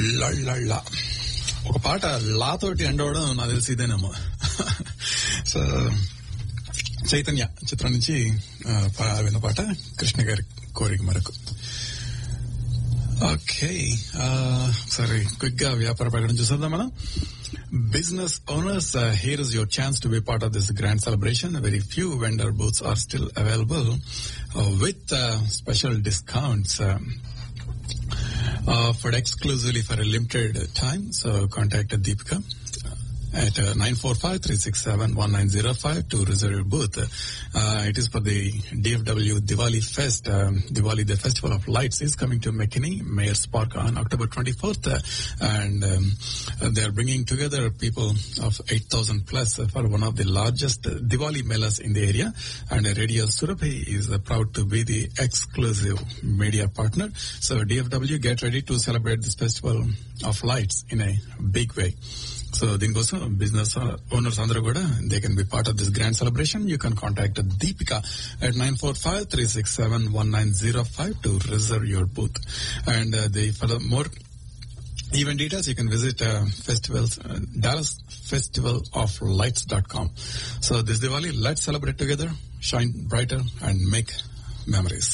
లళ్ళ ఒక పాట లా తోటి ఎండ్ అవడం నాకు తెలిసి ఇదేనేమో. సో చైతన్య చిత్రం నుంచి విన్న పాట కృష్ణ గారి కోరిక మేరకు. ఓకే, సరే క్విక్ గా వ్యాపార ప్రకటన చూసేద్దాం మనం. Business owners, here is your chance to be part of this grand celebration. Very few vendor booths are still available with special discounts offered exclusively for a limited time. So contact Deepika at 945-367-1905 to reserve your booth. It is for the DFW Diwali Fest. Diwali, the Festival of Lights, is coming to McKinney Mayor's Park on October 24th. And they are bringing together people of 8,000 plus for one of the largest Diwali melas in the area. And Radio Surabhi is proud to be the exclusive media partner. So DFW, get ready to celebrate this Festival of Lights in a big way. So దీనికోసం business owners అందరూ కూడా they can be part of this grand celebration. You can contact Deepika at 945-367-1905 to reserve your booth. And for the more event details, you can visit Dallas Festival of Lights.com. So this Diwali, let's celebrate together, shine brighter and make memories.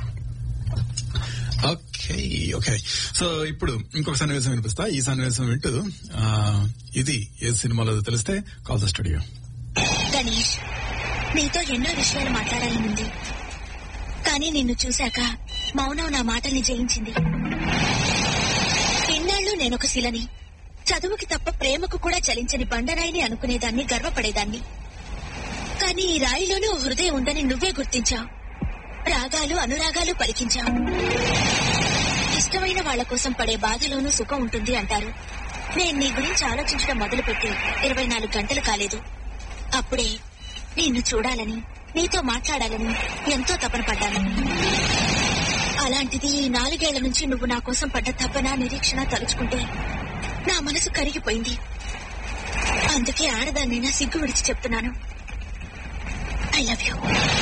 Okay, so ఇప్పుడు ఇంకొక సన్నివేశం వినిపిస్తా. ఈ సన్నివేశం వింటూ ఇది ఏ సినిమాలో తెలిస్తే కాల్ ద స్టూడియో. గణేష్, నీతో ఎన్నో విషయాలు మాట్లాడాలనుంది, కానీ నిన్ను చూశాక మౌనం నా మాటల్ని జయించింది. ఇన్నాళ్ళు నేనొక శిలని, చదువుకి తప్ప ప్రేమకు కూడా చలించని బండరాయిని అనుకునేదాన్ని, గర్వపడేదాన్ని. కానీ ఈ రాయిలోనూ హృదయం ఉందని నువ్వే గుర్తించావు. రాగాలు అనురాగాలు పలికించావు. ఇష్టమైన వాళ్ల కోసం పడే బాధలోనూ సుఖం ఉంటుంది అంటారు. నేను నీ గురించి ఆలోచించడం మొదలుపెట్టి 24 గంటలు కాలేదు. అప్పుడే నిన్ను చూడాలని, నీతో మాట్లాడాలని ఎంతో తపన పడ్డాను. అలాంటిది ఈ 4 ఏళ్ల నుంచి నువ్వు నా కోసం పడ్డ తపన, నిరీక్షణ తలుచుకుంటే నా మనసు కరిగిపోయింది. అందుకే ఆడదాన్నైనా సిగ్గు విడిచి చెప్తున్నాను, ఐ లవ్ యూ.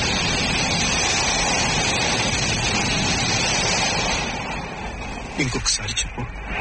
ఇంకొకసారి చెప్పు.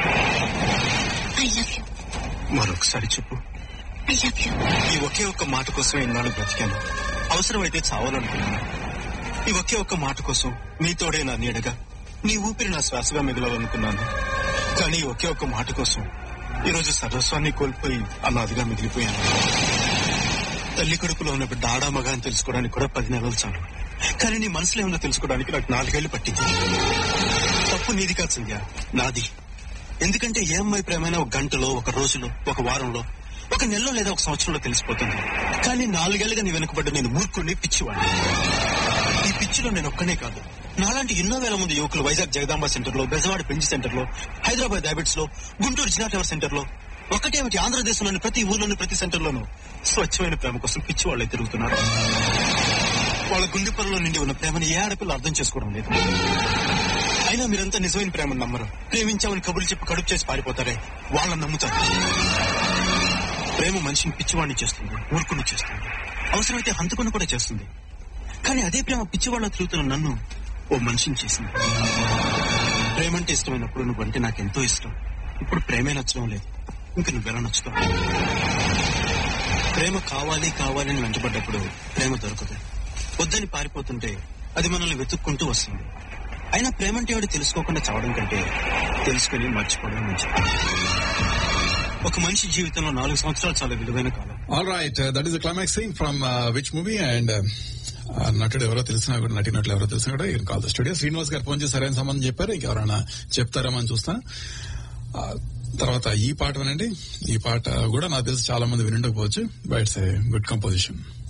I love you. మరొకసారి చెప్పు. I love you. ఈ ఒకే ఒక్క మాట కోసం ఎన్నాళ్ళు బ్రతికాను. అవసరమైతే చావాలనుకున్నాను. ఈ ఒకే ఒక్క మాట కోసం నీతోడే నా నీడగా, నీ ఊపిరి నా శ్వాసగా మిగలాలనుకున్నాను. కానీ ఈ ఒకే ఒక్క మాట కోసం ఈరోజు సర్వస్వాన్ని కోల్పోయి అనాదిగా మిగిలిపోయాను. తల్లి కడుపులో ఉన్న బిడ్డ ఆడా మగ అని తెలుసుకోవడానికి కూడా 10 నెలలు చాలు. కానీ నీ మనసులో ఏమన్నా తెలుసుకోవడానికి నాకు 4 ఏళ్లు పట్టింది. తప్పు నీది కాదు సంధ్య, నాది. ఎందుకంటే ఏ అమ్మాయి ప్రేమైనా ఒక గంటలో, ఒక రోజులో, ఒక వారంలో, ఒక నెలలో లేదా ఒక సంవత్సరంలో తెలిసిపోతుంది. కానీ 4 ఏళ్లుగా నీ వెనుకబడ్డ నేను మూర్ఖుడిని, పిచ్చివాడిని. ఈ పిచ్చిలో నేను ఒక్కనే కాదు, నాలాంటి ఎన్నో వేల మంది యువకులు వైజాగ్ జగదాంబ సెంటర్ లో, బెజవాడ పెంచి సెంటర్ లో, హైదరాబాద్ హ్యాబిట్స్ లో, గుంటూరు జినాటవర్ సెంటర్ లో, ఒకటేమిటి ఆంధ్రదేశంలోని ప్రతి ఊర్లోని ప్రతి సెంటర్ లోనూ స్వచ్ఛమైన ప్రేమ కోసం పిచ్చి వాళ్ళే తిరుగుతున్నారు. వాళ్ళ గుండె పొరలో నిండి ఉన్న ప్రేమని ఏ ఆడపిల్ల అర్థం చేసుకోవడం లేదు. అయినా మీరంతా నిజమైన ప్రేమను నమ్మరు. ప్రేమించామని కబుర్లు చెప్పి కడుపు చేసి పారిపోతారే, వాళ్ళని నమ్ముతారు. ప్రేమ మనిషిని పిచ్చివాడిని చేస్తుంది, ఊరుకుని చేస్తుంది, అవసరమైతే హంతకుని కూడా చేస్తుంది. కానీ అదే ప్రేమ పిచ్చివాళ్ళ తిరుగుతున్న నన్ను ఓ మనిషిని చేసింది. ప్రేమంటే ఇష్టమైనప్పుడు నువ్వంటే నాకెంతో ఇష్టం. ఇప్పుడు ప్రేమే నచ్చడం లేదు, ఇంక నువ్వెలా నచ్చుతావు? ప్రేమ కావాలి కావాలి అని వెంటబడ్డప్పుడు ప్రేమ దొరకదు. వద్దని పారిపోతుంటే అది మనల్ని వెతుక్కుంటూ వస్తుంది. అయినా ప్రేమంటే వాడు తెలుసుకోకుండా చావడం కంటే తెలుసుకుని మర్చిపోవడం మంచిది. ఒక మనిషి జీవితంలో 4 సంవత్సరాలు చాలా విలువైన కాలం. All right, that is the climax scene from which movie? And నటుడు ఎవరో తెలిసినా కూడా, నటినట్లు ఎవరో తెలిసినా కూడా you can call the studio. Srinivas గారు ఫోన్ చేసి సరైన సంబంధం చెప్పారు. ఇంకెవరైనా చెప్తారేమో అని చూస్తా. తర్వాత ఈ పాట వినండి. ఈ పాట కూడా నాకు తెలిసి చాలా మంది వినుండకపోవచ్చు, but it's a good composition.